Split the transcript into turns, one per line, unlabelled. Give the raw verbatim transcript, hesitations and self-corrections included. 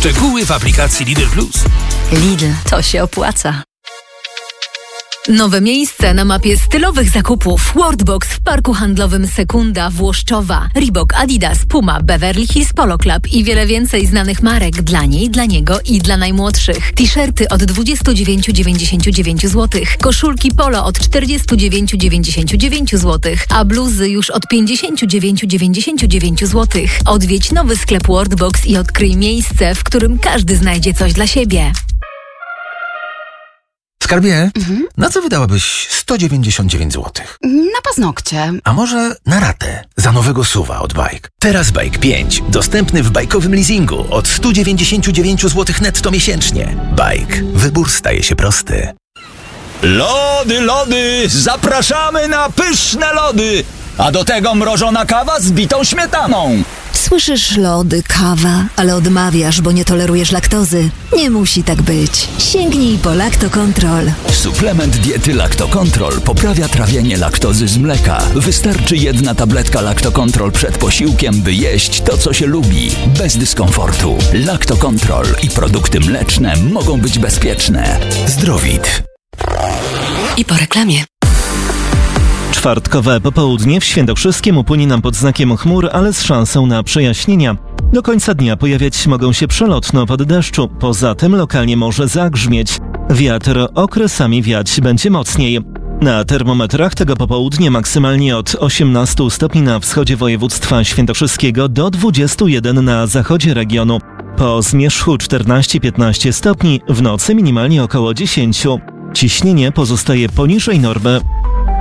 Szczegóły w aplikacji Lidl Plus.
Lidl, to się opłaca. Nowe miejsce na mapie stylowych zakupów. Worldbox w parku handlowym Sekunda Włoszczowa. Reebok, Adidas, Puma, Beverly Hills Polo Club i wiele więcej znanych marek dla niej, dla niego i dla najmłodszych. T-shirty od dwadzieścia dziewięć dziewięćdziesiąt dziewięć złotych. Koszulki polo od czterdzieści dziewięć dziewięćdziesiąt dziewięć złotych, a bluzy już od pięćdziesiąt dziewięć dziewięćdziesiąt dziewięć złotych. Odwiedź nowy sklep Worldbox i odkryj miejsce, w którym każdy znajdzie coś dla siebie.
Skarbie, mhm. na co wydałabyś sto dziewięćdziesiąt dziewięć złotych?
Na paznokcie.
A może na ratę za nowego suwa od Bike? Teraz Bike pięć. Dostępny w bajkowym leasingu od sto dziewięćdziesiąt dziewięć złotych netto miesięcznie. Bike. Wybór staje się prosty.
Lody, lody! Zapraszamy na pyszne lody! A do tego mrożona kawa z bitą śmietaną.
Słyszysz lody, kawa, ale odmawiasz, bo nie tolerujesz laktozy. Nie musi tak być. Sięgnij po Lactocontrol.
Suplement diety Lactocontrol poprawia trawienie laktozy z mleka. Wystarczy jedna tabletka Lactocontrol przed posiłkiem, by jeść to, co się lubi, bez dyskomfortu. Lactocontrol i produkty mleczne mogą być bezpieczne. Zdrowit.
I po reklamie.
Czwartkowe popołudnie w Świętokrzyskiem upłynie nam pod znakiem chmur, ale z szansą na przejaśnienia. Do końca dnia pojawiać mogą się przelotne opady deszczu. Poza tym lokalnie może zagrzmieć. Wiatr okresami wiać będzie mocniej. Na termometrach tego popołudnia maksymalnie od osiemnastu stopni na wschodzie województwa świętokrzyskiego do dwudziestu jeden na zachodzie regionu. Po zmierzchu czternaście piętnaście stopni, w nocy minimalnie około dziesięć. Ciśnienie pozostaje poniżej normy.